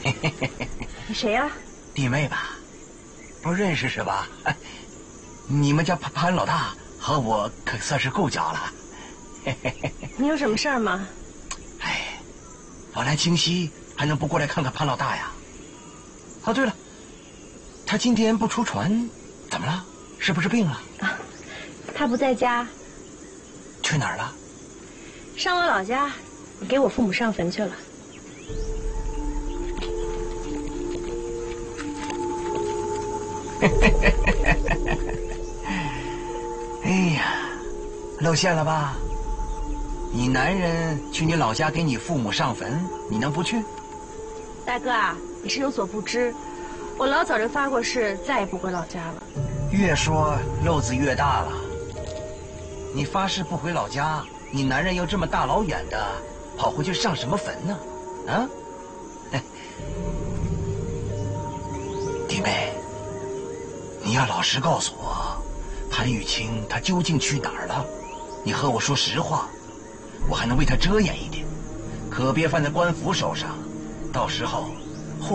你谁呀？ 弟妹吧，不认识是吧？你们家潘老大和我可算是够交了。 你有什么事儿吗？ 哎，我来京西还能不过来看看潘老大呀？哦，对了，他今天不出船，怎么了？是不是病了？ 啊，他不在家。 去哪儿了？ 上我老家，给我父母上坟去了。 哎呀，露馅了吧？你男人去你老家给你父母上坟，你能不去？ 大哥啊，你是有所不知，我老早就发过誓，再也不回老家了。 越说漏子越大了。你发誓不回老家，你男人又这么大老远的跑回去上什么坟呢？啊？弟妹，你要老实告诉我，潘玉清他究竟去哪儿了？你和我说实话，我还能为他遮掩一点，可别犯在官府手上，到时候